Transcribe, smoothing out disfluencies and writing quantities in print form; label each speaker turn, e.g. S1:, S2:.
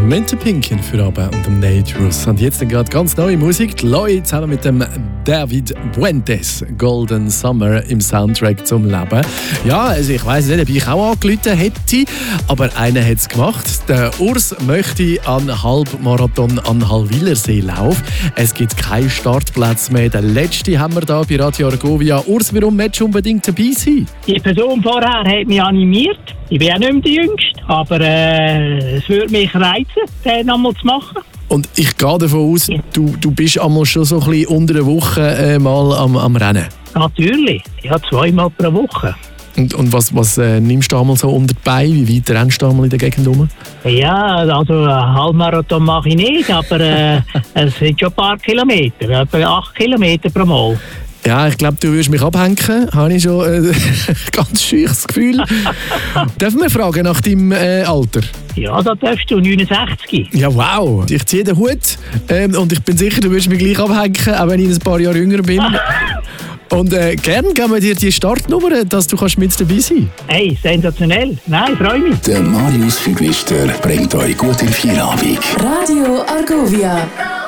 S1: Menta Pinkin für Abend und dem Nate Russ. Und jetzt gerade ganz neue Musik. Die Loi zusammen mit dem David Buentes. Golden Summer im Soundtrack zum Leben. Ja, also ich weiss nicht, ob ich auch angerufen hätte, aber einer hat es gemacht. Der Urs möchte an Halbmarathon an Hallwilersee laufen. Es gibt keinen Startplatz mehr. Den letzten haben wir da bei Radio Argovia. Urs, warum willst du unbedingt dabei sein?
S2: Die Person vorher hat mich animiert. Ich bin auch nicht mehr die Jüngste, aber es würde mich reizen, den einmal zu machen.
S1: Und ich gehe davon aus, du bist einmal schon so ein bisschen unter der Woche mal am Rennen.
S2: Natürlich, ja, 2-mal pro Woche.
S1: Und was nimmst du einmal so unter die Beine? Wie weit rennst du einmal in der Gegend rum?
S2: Ja, also einen Halbmarathon mache ich nicht, aber es sind schon ein paar Kilometer, etwa 8 Kilometer pro Mal.
S1: Ja, ich glaube, du würdest mich abhängen, habe ich schon ganz scheues Gefühl. Dürfen wir fragen nach deinem Alter?
S2: Ja, da darfst du, 69.
S1: Ja, wow. Ich ziehe den Hut und ich bin sicher, du würdest mich gleich abhängen, auch wenn ich ein paar Jahre jünger bin. Und gern geben wir dir die Startnummer, dass du mit dabei sein kannst.
S2: Hey, sensationell. Nein, ich freue mich.
S3: Der Marius Fidwister bringt euch gut in Feierabend.
S4: Radio Argovia.